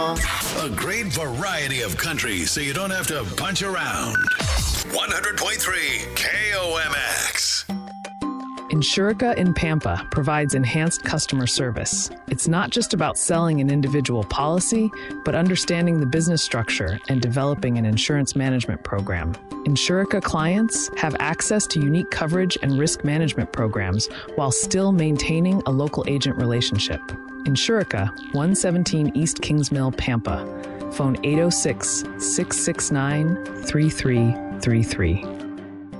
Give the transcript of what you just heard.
A great variety of country so you don't have to punch around. 100.3 KOMX. Insurica in Pampa provides enhanced customer service. It's not just about selling an individual policy, but understanding the business structure and developing an insurance management program. Insurica clients have access to unique coverage and risk management programs while still maintaining a local agent relationship. Insurica, 117 East Kings Mill, Pampa. Phone 806-669-3333.